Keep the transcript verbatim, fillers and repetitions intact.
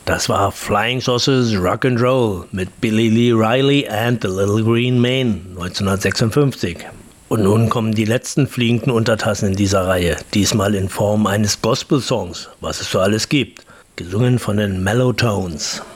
Das war Flying Saucers Rock'n'Roll mit Billy Lee Riley and the Little Green Men neunzehnhundertsechsundfünfzig. Und nun kommen die letzten fliegenden Untertassen in dieser Reihe, diesmal in Form eines Gospel-Songs, was es so alles gibt, gesungen von den Mellow Tones.